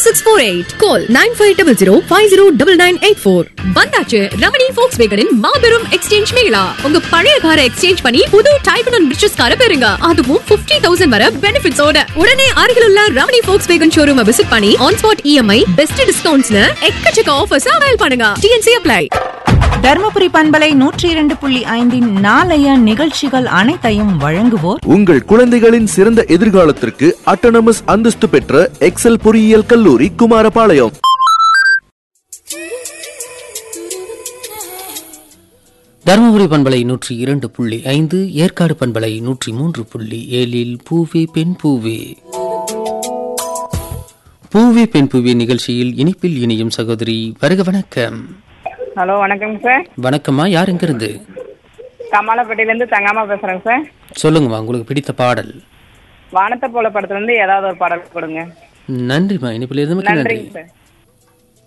6648. Call 9500509984. வந்தாச்சு Ramani Volkswagen மாபெரும் exchange Mela. உங்க பழைய காரை எக்ஸ்சேஞ்ச் பண்ணி புது டைப் அண்ட் ரிச்சஸ் காரை பெறுங்க. அதுவும் 50,000 வரை பெனிஃபிட்ஸ் ஓட. உடனே அருகில் உள்ள ரமணி Volkswagen ஷோரூம் விசிட் பண்ணி ஆன் ஸ்பாட் EMI பெஸ்ட் டிஸ்கவுண்ட்ஸ்ல எக்கச்சக்க ஆஃபர்ஸ் அவைல் பண்ணுங்க. TNC apply. தர்மபுரி பண்பலை 102.5 நாளைய நிகழ்ச்சிகள் அனைத்தையும் வழங்குவோர் உங்கள் குழந்தைகளின் சிறந்த எதிர்காலத்திற்கு அட்டானமஸ் அந்தஸ்து பெற்ற எக்ஸல் பொறியியல் கல்லூரி குமாரபாளையம். தர்மபுரி பண்பலை 102.5, ஏற்காடு பண்பலை 103.7 பூவே பெண் பூவே. பூவே பெண் பூவே நிகழ்ச்சியில் இனிப்பில் இனியும் சகோதரி வருக. வணக்கம். ஹலோ, வணக்கம் சார். வணக்கம்மா, யார் எங்க இருந்து? கமாலப்பட்டியிலேருந்து தங்காமா பேசுறேங்க சார். சொல்லுங்கம்மா, உங்களுக்கு பிடித்த பாடல். வானத்தை போல படத்துல இருந்து ஏதாவது ஒரு பாடல் கொடுங்க. நன்றிம்மா, இனிப்பில் இருந்து நன்றி சார்.